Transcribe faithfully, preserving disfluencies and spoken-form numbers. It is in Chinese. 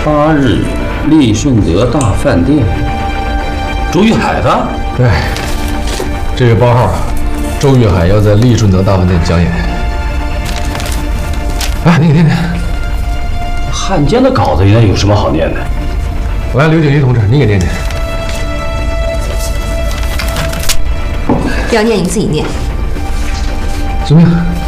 八日，利顺德大饭店。周玉海的？ 对，这个包号啊，周玉海要在利顺德大饭店讲演。哎，你给念念。 汉奸的稿子应该有什么好念的？ 来，刘景瑜同志，你给念念。 要念你自己念。 遵命。